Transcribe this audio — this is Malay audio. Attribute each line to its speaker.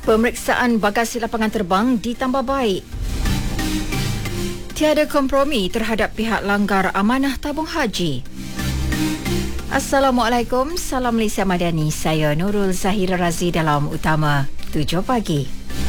Speaker 1: Pemeriksaan bagasi lapangan terbang ditambah baik. Tiada kompromi terhadap pihak langgar amanah tabung haji. Assalamualaikum, salam Malaysia Madani. Saya Nurul Zahira Razi dalam Utama 7 pagi.